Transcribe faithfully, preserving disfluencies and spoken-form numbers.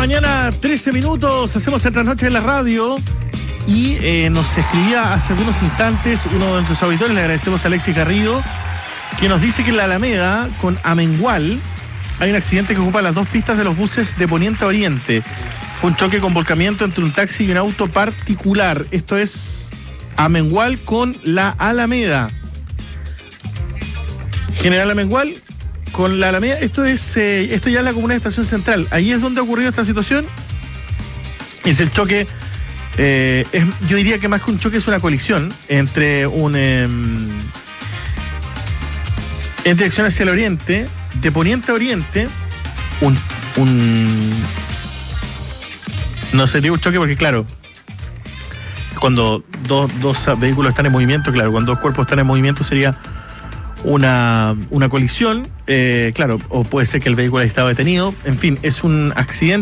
mañana, trece minutos, hacemos el trasnoche en la radio y eh, nos escribía hace algunos instantes uno de nuestros auditores, le agradecemos a Alexis Garrido, que nos dice que en la Alameda, con Amengual, hay un accidente que ocupa las dos pistas de los buses de Poniente a Oriente. Fue un choque con volcamiento entre un taxi y un auto particular. Esto es Amengual con la Alameda. General Amengual con la Alameda. Esto es eh, esto ya es la comuna de Estación Central. Ahí es donde ha ocurrido esta situación. Es el choque, eh, es, yo diría que más que un choque es una colisión entre un eh, en dirección hacia el oriente, de Poniente a Oriente, un, un no sería un choque porque claro, cuando dos, dos vehículos están en movimiento, claro, cuando dos cuerpos están en movimiento sería una, una colisión, eh, claro, o puede ser que el vehículo haya estado detenido, en fin, es un accidente.